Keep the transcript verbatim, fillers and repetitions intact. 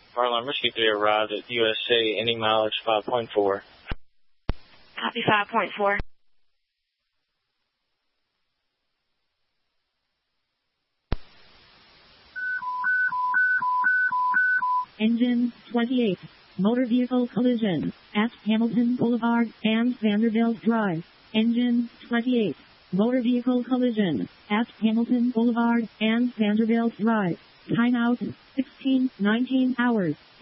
Fire alarm Rescue three arrived at U S A, any mileage five point four. Copy five point four. Engine twenty-eight. Motor vehicle collision at Hamilton Boulevard and Vanderbilt Drive. Engine twenty-eight. Motor vehicle collision at Hamilton Boulevard and Vanderbilt Drive. Timeout sixteen nineteen hours.